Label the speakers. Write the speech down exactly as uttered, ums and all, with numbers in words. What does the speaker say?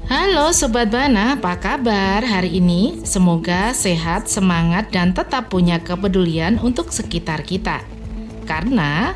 Speaker 1: Halo Sobat Bana, apa kabar hari ini? Semoga sehat, semangat, dan tetap punya kepedulian untuk sekitar kita. Karena